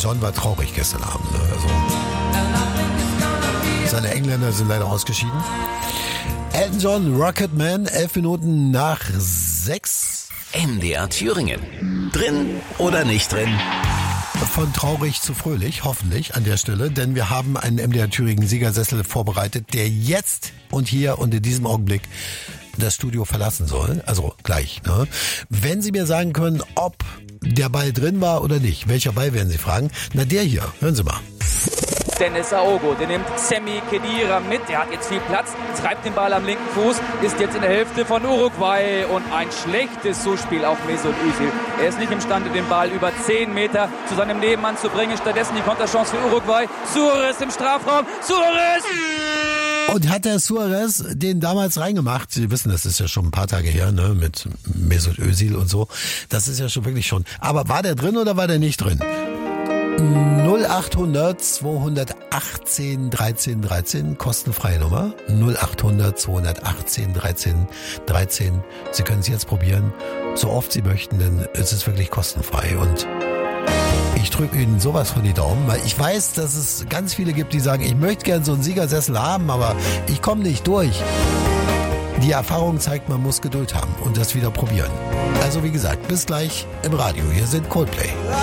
John war traurig gestern Abend. Ne? Also, seine Engländer sind leider ausgeschieden. Elton John, Rocketman, 11 Minuten nach 6. MDR Thüringen. Drin oder nicht drin? Von traurig zu fröhlich, hoffentlich an der Stelle, denn wir haben einen MDR Thüringen Siegersessel vorbereitet, der jetzt und hier und in diesem Augenblick das Studio verlassen soll, also gleich. Ne? Wenn Sie mir sagen können, ob der Ball drin war oder nicht, welcher Ball werden Sie fragen? Na, der hier, hören Sie mal. Dennis Aogo, der nimmt Sami Khedira mit, der hat jetzt viel Platz, treibt den Ball am linken Fuß, ist jetzt in der Hälfte von Uruguay und ein schlechtes Zuspiel auf Mesut Özil. Er ist nicht imstande, den Ball über 10 Meter zu seinem Nebenmann zu bringen, stattdessen die Konterchance für Uruguay. Suarez im Strafraum, Suarez! Und hat der Suarez den damals reingemacht? Sie wissen, das ist ja schon ein paar Tage her, ne, mit Mesut Özil und so. Das ist ja schon wirklich schon. Aber war der drin oder war der nicht drin? 0800 218 13 13, kostenfreie Nummer. 0800 218 13 13. Sie können es jetzt probieren, so oft Sie möchten, denn es ist wirklich kostenfrei. Und ich drücke Ihnen sowas von die Daumen, weil ich weiß, dass es ganz viele gibt, die sagen, ich möchte gern so einen Siegersessel haben, aber ich komme nicht durch. Die Erfahrung zeigt, man muss Geduld haben und das wieder probieren. Also wie gesagt, bis gleich im Radio. Hier sind Coldplay.